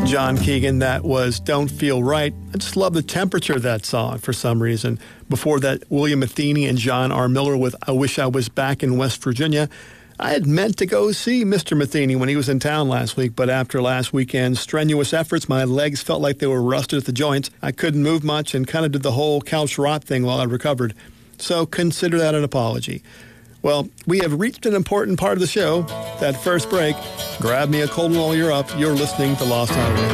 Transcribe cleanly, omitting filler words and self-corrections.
John Keegan, that was Don't Feel Right. I just love the temperature of that song for some reason. Before that, William Matheny and John R. Miller with I Wish I Was Back in West Virginia. I had meant to go see Mr. Matheny when he was in town last week, but after last weekend's strenuous efforts, my legs felt like they were rusted at the joints. I couldn't move much and kind of did the whole couch rot thing while I recovered. So consider that an apology. Well, we have reached an important part of the show, that first break. Grab me a cold one while you're up. You're listening to Lost Highway.